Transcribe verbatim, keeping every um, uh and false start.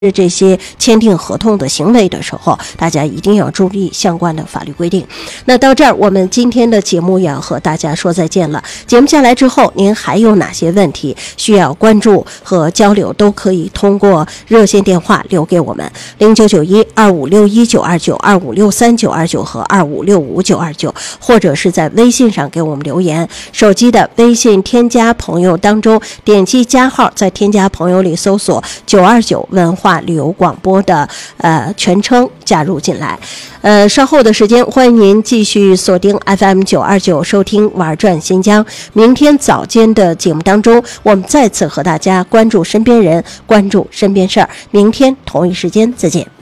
这些签订合同的行为的时候，大家一定要注意相关的法律规定。那到这儿，我们今天的节目也要和大家说再见了。节目下来之后，您还有哪些问题需要关注和交流，都可以通过热线电话留给我们零九九一二五六一九二九、二五六三九二九和二五六五九二九，或者是在微信上给我们留言。手机的微信添加朋友当中，点击加号，在添加朋友里搜索九二九文化旅游广播的呃全称，加入进来。呃，稍后的时间，欢迎您继续锁定 F M 九二九收听玩转新疆。明天早间的节目当中，我们再次和大家关注身边人，关注身边事儿。明天同一时间再见。